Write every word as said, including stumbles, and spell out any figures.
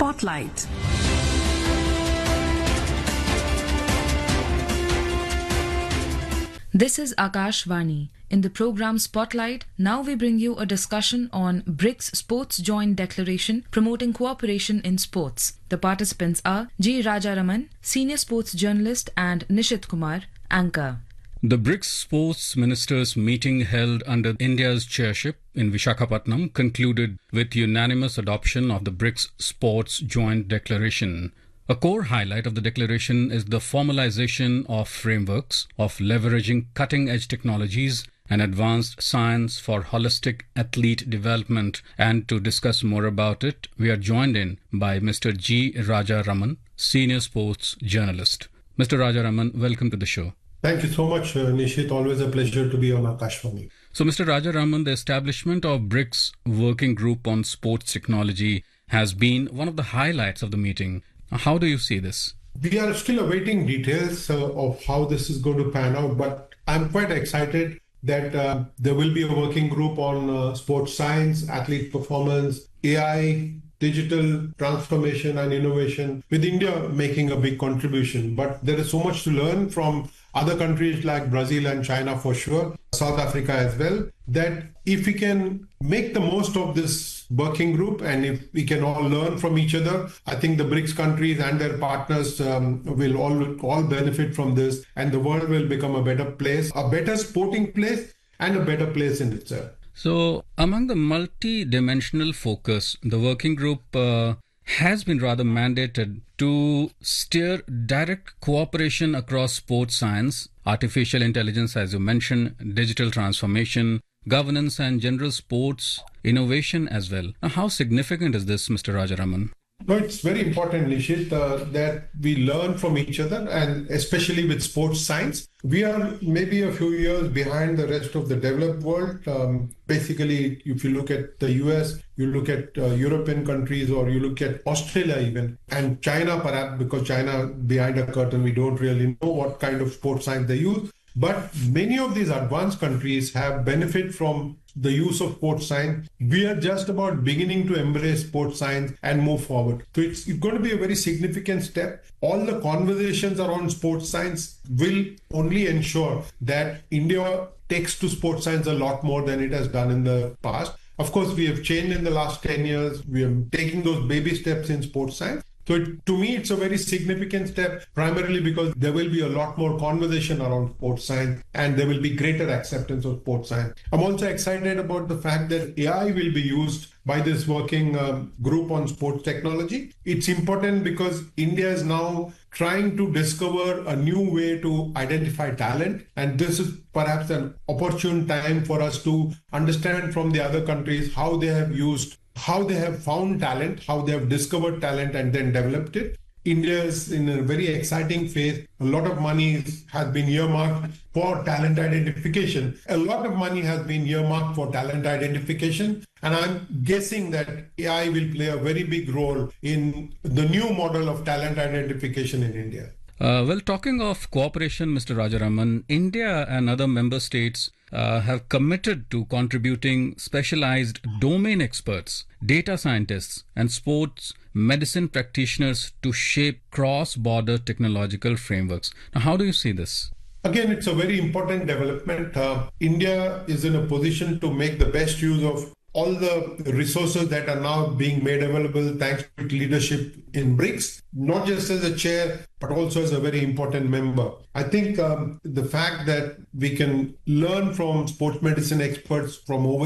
Spotlight. This is Akashvani. In the program Spotlight, now we bring you a discussion on BRICS Sports Joint Declaration promoting cooperation in sports. The participants are G. Rajaraman, senior sports journalist, and Nishit Kumar, anchor. The BRICS Sports Ministers' meeting held under India's chairship in Visakhapatnam concluded with unanimous adoption of the BRICS Sports Joint Declaration. A core highlight of the declaration is the formalization of frameworks of leveraging cutting-edge technologies and advanced science for holistic athlete development. And to discuss more about it, we are joined in by Mister G. Rajaraman, senior sports journalist. Mister Rajaraman, welcome to the show. Thank you so much, uh, Nishit. Always a pleasure to be on Akashvani. So, Mister Rajaraman, the establishment of BRICS Working Group on Sports Technology has been one of the highlights of the meeting. How do you see this? We are still awaiting details uh, of how this is going to pan out, but I'm quite excited that uh, there will be a working group on uh, sports science, athlete performance, A I, digital transformation and innovation, with India making a big contribution. But there is so much to learn from other countries like Brazil and China for sure, South Africa as well, that if we can make the most of this working group and if we can all learn from each other, I think the BRICS countries and their partners um, will all, all benefit from this, and the world will become a better place, a better sporting place and a better place in itself. So, among the multi-dimensional focus, the working group uh, has been rather mandated to steer direct cooperation across sports science, artificial intelligence, as you mentioned, digital transformation, governance and general sports innovation as well. Now, how significant is this, Mister Rajaraman? No, it's very important, Nishit, uh, that we learn from each other, and especially with sports science. We are maybe a few years behind the rest of the developed world. Um, basically, if you look at the U S, you look at uh, European countries, or you look at Australia even, and China perhaps, because China behind a curtain, we don't really know what kind of sports science they use. But many of these advanced countries have benefit from the use of sports science. We are just about beginning to embrace sports science and move forward. So it's going to be a very significant step. All the conversations around sports science will only ensure that India takes to sports science a lot more than it has done in the past. Of course, we have changed in the last ten years. We are taking those baby steps in sports science. So it, to me, it's a very significant step, primarily because there will be a lot more conversation around sports science and there will be greater acceptance of sports science. I'm also excited about the fact that A I will be used by this working um, group on sports technology. It's important because India is now trying to discover a new way to identify talent. And this is perhaps an opportune time for us to understand from the other countries how they have used how they have found talent, how they have discovered talent and then developed it. India is in a very exciting phase. A lot of money has been earmarked for talent identification. A lot of money has been earmarked for talent identification. And I'm guessing that A I will play a very big role in the new model of talent identification in India. Uh, well, talking of cooperation, Mister Rajaraman, India and other member states uh, have committed to contributing specialized domain experts, data scientists, and sports medicine practitioners to shape cross-border technological frameworks. Now, how do you see this? Again, it's a very important development. Uh, India is in a position to make the best use of all the resources that are now being made available thanks to leadership in BRICS, not just as a chair, but also as a very important member. I think um, the fact that we can learn from sports medicine experts from over